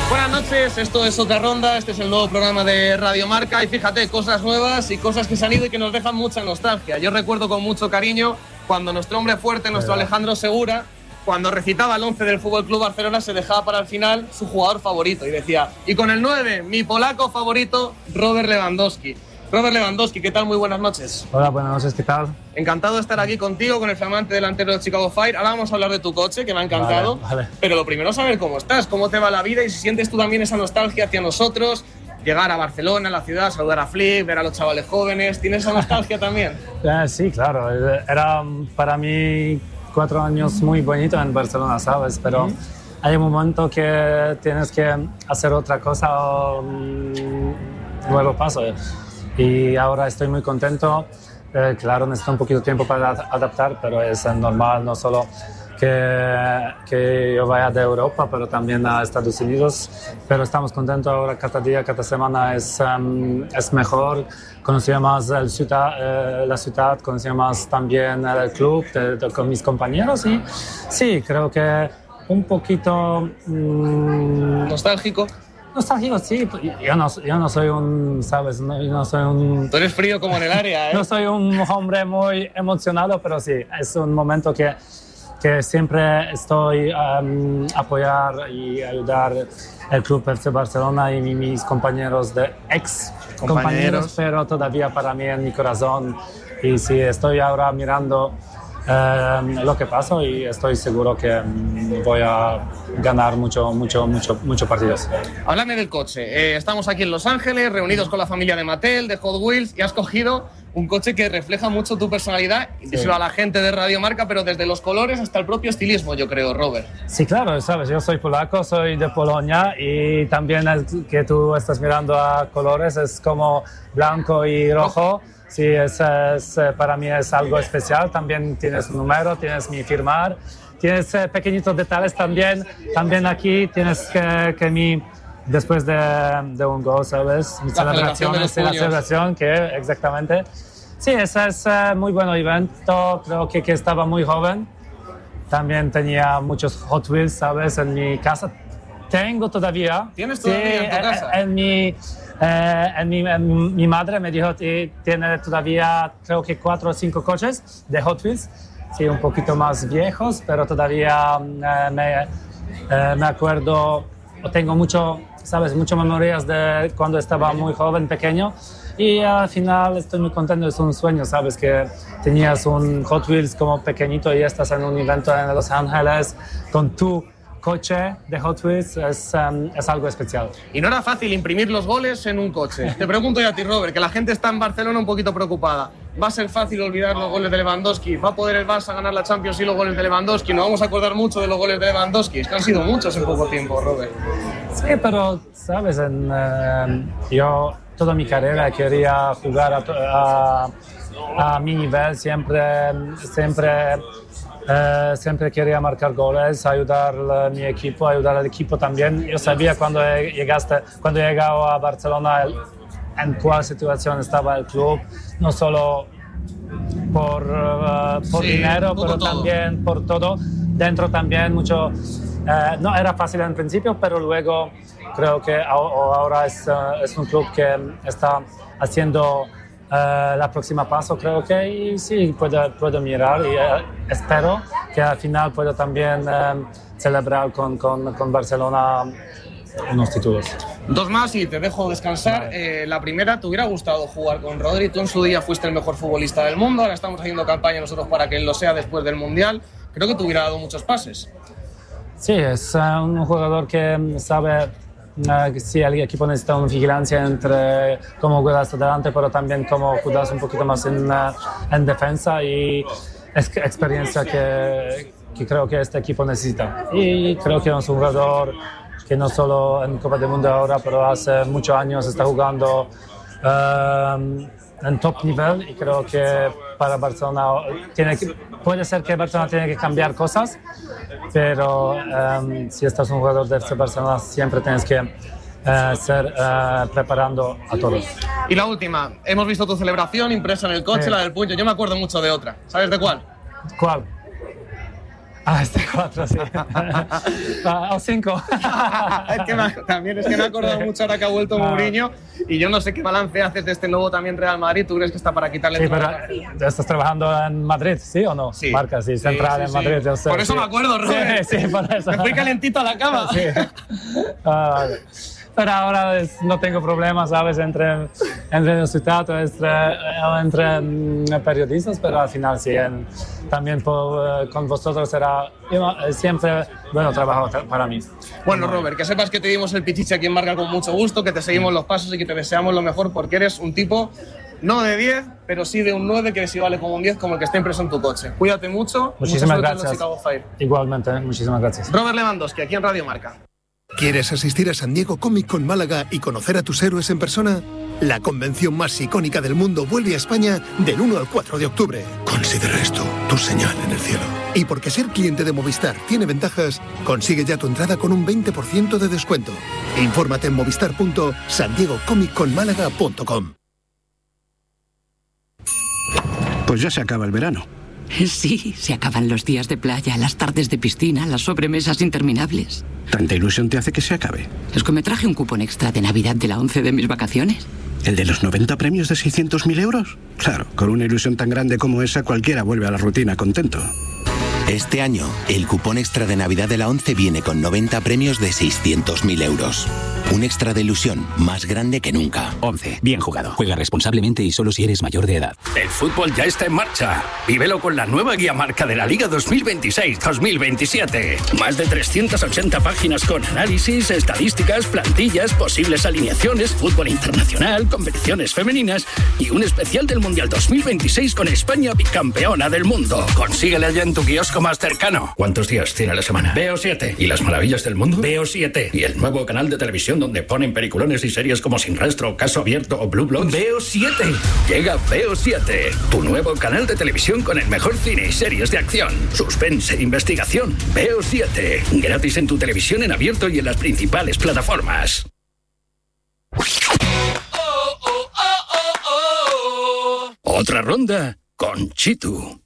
Buenas noches, esto es Otra Ronda, este es el nuevo programa de Radio Marca y fíjate, cosas nuevas y cosas que se han ido y que nos dejan mucha nostalgia. Yo recuerdo con mucho cariño cuando nuestro hombre fuerte, nuestro Alejandro Segura, cuando recitaba el 11 del Fútbol Club Barcelona, se dejaba para el final su jugador favorito y decía, y con el 9, mi polaco favorito, Robert Lewandowski. Robert Lewandowski, ¿qué tal? Muy buenas noches. Hola, buenas noches, ¿qué tal? Encantado de estar aquí contigo, con el flamante delantero de Chicago Fire. Ahora vamos a hablar de tu coche, que me ha encantado. Vale. Pero lo primero es saber cómo estás, cómo te va la vida y si sientes tú también esa nostalgia hacia nosotros, llegar a Barcelona, a la ciudad, saludar a Flick, ver a los chavales jóvenes. ¿Tienes esa nostalgia también? Sí, claro. Era para mí 4 años muy bonitos en Barcelona, ¿sabes? Pero hay un momento que tienes que hacer otra cosa o nuevo paso. Y ahora estoy muy contento. Claro, necesito un poquito de tiempo para adaptar, pero es normal, no solo que yo vaya de Europa, pero también a Estados Unidos. Pero estamos contentos ahora, cada día, cada semana es mejor. Conocía más la ciudad, conocía más también el club con mis compañeros y sí, creo que un poquito... ¿Nostálgico? Nostálgico, sí. Yo no soy un, ¿sabes? Yo no soy un... Tú eres frío como en el área, ¿eh? No soy un hombre muy emocionado, pero sí, es un momento que siempre estoy a apoyar y ayudar el Club FC Barcelona y mis compañeros de compañeros, pero todavía para mí en mi corazón. Y sí, estoy ahora mirando lo que pasa y estoy seguro que voy a ganar muchos partidos. Háblame del coche. Estamos aquí en Los Ángeles, reunidos con la familia de Mattel, de Hot Wheels, y has cogido un coche que refleja mucho tu personalidad, y díselo a la gente de Radio Marca, pero desde los colores hasta el propio estilismo, yo creo, Robert. Sí, claro, sabes, yo soy polaco, soy de Polonia y también el que tú estás mirando a colores es como blanco y rojo. Sí, para mí es algo especial. También tienes un número, tienes mi firmar, tienes pequeñitos detalles también. También aquí tienes que después de un gol, ¿sabes? Mi celebración es la celebración, que exactamente. Sí, ese es muy buen evento. Creo que estaba muy joven. También tenía muchos Hot Wheels, ¿sabes? En mi casa. Tengo todavía. ¿Tienes todavía en tu casa? Mi madre me dijo que tiene todavía, creo que 4 o 5 coches de Hot Wheels. Sí, un poquito más viejos, pero todavía me acuerdo, tengo muchas memorias de cuando estaba muy joven, pequeño. Y al final estoy muy contento, es un sueño, ¿sabes? Que tenías un Hot Wheels como pequeñito y estás en un evento en Los Ángeles con tu coche de Hot Wheels, es algo especial. Y no era fácil imprimir los goles en un coche. Te pregunto yo a ti, Robert, que la gente está en Barcelona un poquito preocupada. ¿Va a ser fácil olvidar los goles de Lewandowski? ¿Va a poder el Barça ganar la Champions y los goles de Lewandowski? No vamos a acordar mucho de los goles de Lewandowski. Es que han sido muchos en poco tiempo, Robert. Sí, pero, ¿sabes? Yo toda mi carrera quería jugar a mi nivel, siempre quería marcar goles, ayudar a mi equipo, ayudar al equipo también. Yo sabía cuando llegaba a Barcelona en cuál situación estaba el club, no solo por dinero, pero todo. También por todo. Dentro también mucho. No era fácil en principio, pero luego creo que ahora es un club que está haciendo la próxima paso, creo que y sí, puedo mirar y espero que al final pueda también celebrar con Barcelona unos títulos. 2 más y te dejo descansar. Vale. La primera, ¿te hubiera gustado jugar con Rodri? Tú en su día fuiste el mejor futbolista del mundo, ahora estamos haciendo campaña nosotros para que él lo sea después del Mundial. Creo que te hubiera dado muchos pases. Sí, es un jugador que sabe que sí, el equipo necesita una vigilancia entre cómo juegas adelante, pero también cómo juegas un poquito más en defensa y es experiencia que creo que este equipo necesita. Y creo que es un jugador que no solo en Copa del Mundo ahora, pero hace muchos años está jugando en top nivel y creo que para Barcelona puede ser que Barcelona tiene que cambiar cosas, pero si estás un jugador de FC Barcelona siempre tienes que preparando a todos. Y la última, hemos visto tu celebración impresa en el coche, la del puño. Yo me acuerdo mucho de otra. ¿Sabes de cuál? ¿Cuál? Este 4, sí. O 5. También es que me he acordado mucho ahora que ha vuelto Mourinho y yo no sé qué balance haces de este nuevo también Real Madrid. ¿Tú crees que está para quitarle Sí, pero ¿estás trabajando en Madrid, sí o no? Sí. Marca, sí, central en Madrid. Yo sé, por eso me acuerdo, Robert. Sí, por eso. Me fui calentito a la cama. Sí. Pero ahora no tengo problemas, ¿sabes? Entre el ciudad entre periodistas, pero al final sí, también con vosotros será siempre bueno trabajo para mí. Bueno, Robert, que sepas que te dimos el pichiche aquí en Marca con mucho gusto, que te seguimos los pasos y que te deseamos lo mejor porque eres un tipo no de 10, pero sí de un 9 que sí vale como un 10, como el que está impreso en tu coche. Cuídate mucho. Muchísimas gracias. Igualmente, muchísimas gracias. Robert Lewandowski, aquí en Radio Marca. ¿Quieres asistir a San Diego Comic Con Málaga y conocer a tus héroes en persona? La convención más icónica del mundo vuelve a España del 1 al 4 de octubre. Considera esto tu señal en el cielo. Y porque ser cliente de Movistar tiene ventajas, consigue ya tu entrada con un 20% de descuento. Infórmate en movistar.sandiegocomic-con-málaga.com. Pues ya se acaba el verano. Sí, se acaban los días de playa, las tardes de piscina, las sobremesas interminables. ¿Tanta ilusión te hace que se acabe? Es que me traje un cupón extra de Navidad de la 11 de mis vacaciones. ¿El de los 90 premios de 600.000 euros? Claro, con una ilusión tan grande como esa, cualquiera vuelve a la rutina contento. Este año, el cupón extra de Navidad de la 11 viene con 90 premios de 600.000 euros. Un extra de ilusión más grande que nunca. 11. Bien jugado. Juega responsablemente y solo si eres mayor de edad. El fútbol ya está en marcha. Vívelo con la nueva guía marca de la Liga 2026-2027. Más de 380 páginas con análisis, estadísticas, plantillas, posibles alineaciones, fútbol internacional, competiciones femeninas y un especial del Mundial 2026 con España bicampeona del mundo. Consíguela ya en tu kiosco más cercano. ¿Cuántos días tiene la semana? Veo 7. ¿Y las maravillas del mundo? Veo 7. ¿Y el nuevo canal de televisión donde ponen peliculones y series como Sin Rastro, Caso Abierto o Blue Bloods? Veo 7. Llega Veo 7, tu nuevo canal de televisión con el mejor cine y series de acción, suspense e investigación. Veo 7. Gratis en tu televisión en abierto y en las principales plataformas. Otra ronda con Chitu.